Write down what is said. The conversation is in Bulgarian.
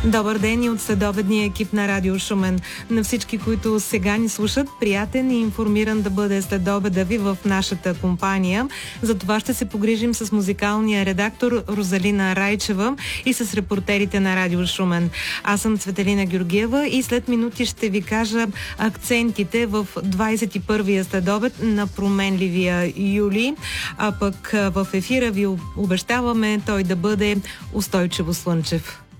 Добър ден и от следобедния екип на Радио Шумен. На всички, които сега ни слушат, приятен и информиран да бъде следобеда ви в нашата компания. За това ще се погрижим с музикалния редактор Розалина Райчева и с репортерите на Радио Шумен. Аз съм Цветелина Георгиева и след минути ще ви кажа акцентите в 21-я следобед на променливия юли, а пък в ефира ви обещаваме той да бъде устойчиво слънчев.